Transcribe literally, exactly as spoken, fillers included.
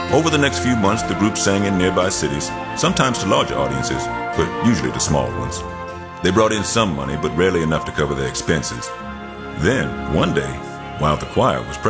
Over the next few months, the group sang in nearby cities, sometimes to larger audiences, but usually to small ones. They brought in some money, but rarely enough to cover their expenses. Then, one day, while the choir was practicing,